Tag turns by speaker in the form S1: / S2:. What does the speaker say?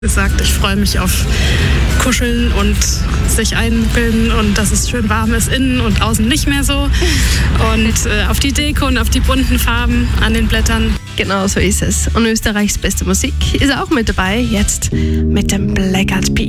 S1: Gesagt, ich freue mich auf Kuscheln und sich einbilden und dass es schön warm ist innen und außen nicht mehr so. Und auf die Deko und auf die bunten Farben an den Blättern.
S2: Genau so ist es. Und Österreichs beste Musik ist auch mit dabei, jetzt mit dem Black Eyed Peas.